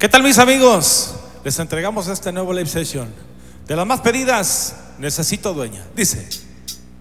¿Qué tal, mis amigos? Les entregamos este nuevo live session. De las más pedidas, Necesito Dueña. Dice: